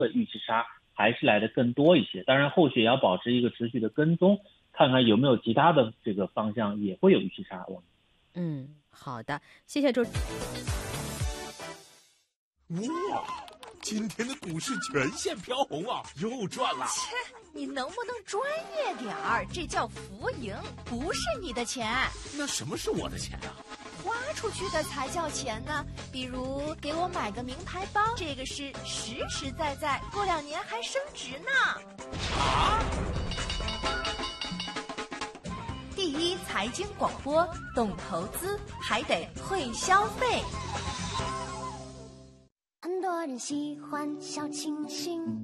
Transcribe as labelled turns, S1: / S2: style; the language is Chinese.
S1: 预期差还是来的更多一些。当然后续也要保持一个持续的跟踪，看看有没有其他的这个方向也会有预期差。
S2: 好的，谢谢周。
S3: 哇，今天的股市全线飘红啊，又赚了。
S4: 切，你能不能专业点儿？这叫浮盈，不是你的钱。
S3: 那什么是我的钱啊？
S4: 花出去的才叫钱呢。比如给我买个名牌包，这个是实实在在，过2年还升值呢。
S3: 啊！
S4: 第一财经广播，懂投资还得会消费。
S5: 很多人喜欢小清新，